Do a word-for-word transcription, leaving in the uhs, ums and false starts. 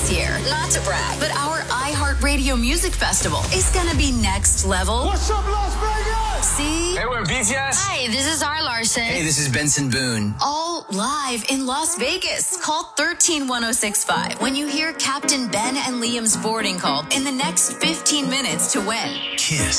this year. Not to brag, but our iHeartRadio Music Festival is gonna be next level. What's up, Las Vegas? See? Hey, we're B T S. Hi, this is R. Larson. Hey, this is Benson Boone. All live in Las Vegas. Call one three one oh six five when you hear Captain Ben and Liam's boarding call in the next fifteen minutes to win. Kiss.